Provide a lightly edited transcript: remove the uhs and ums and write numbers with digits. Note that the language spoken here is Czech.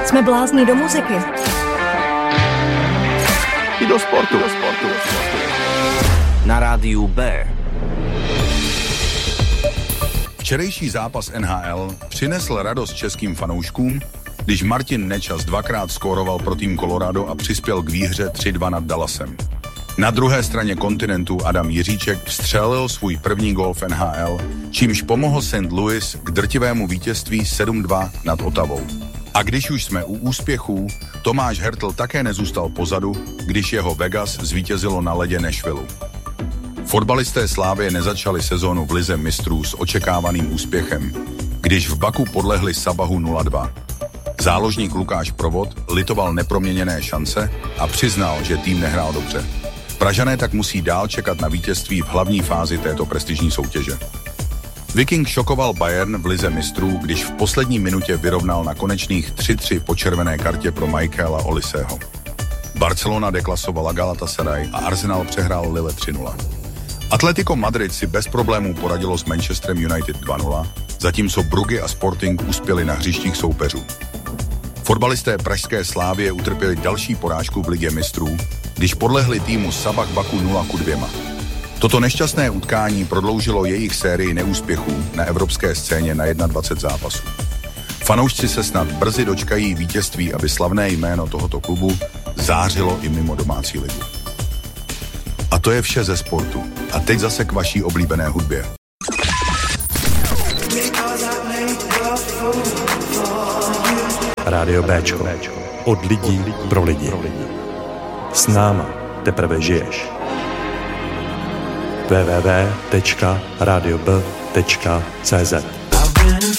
Jsme blázni do muziky. I do sportu. Na rádiu B. Včerejší zápas NHL přinesl radost českým fanouškům, když Martin Nečas dvakrát skóroval pro tým Colorado a přispěl k výhře 3-2 nad Dallasem. Na druhé straně kontinentu Adam Jiříček vstřelil svůj první gól v NHL, čímž pomohl St. Louis k drtivému vítězství 7-2 nad Ottawou. A když už jsme u úspěchů, Tomáš Hertl také nezůstal pozadu, když jeho Vegas zvítězilo na ledě Nashvilleu. Fotbalisté Slávie nezačali sezónu v lize mistrů s očekávaným úspěchem, když v Baku podlehli Sabahu 0-2. Záložník Lukáš Provod litoval neproměněné šance a přiznal, že tým nehrál dobře. Pražané tak musí dál čekat na vítězství v hlavní fázi této prestižní soutěže. Viking šokoval Bayern v lize mistrů, když v poslední minutě vyrovnal na konečných 3-3 po červené kartě pro Michaela Oliseho. Barcelona deklasovala Galatasaray a Arsenal přehrál Lille 3-0. Atletico Madrid si bez problémů poradilo s Manchesterem United 2-0, zatímco Brugge a Sporting uspěli na hřištích soupeřů. Fotbalisté pražské Slávie utrpěli další porážku v Lize mistrů, když podlehli týmu Sabah Baku 0-2. Toto nešťastné utkání prodloužilo jejich sérii neúspěchů na evropské scéně na 21 zápasů. Fanoušci se snad brzy dočkají vítězství, aby slavné jméno tohoto klubu zářilo i mimo domácí ligu. A to je vše ze sportu. A teď zase k vaší oblíbené hudbě. Rádio Béčko. Od lidí pro lidi. S náma teprve žiješ. www.radiob.cz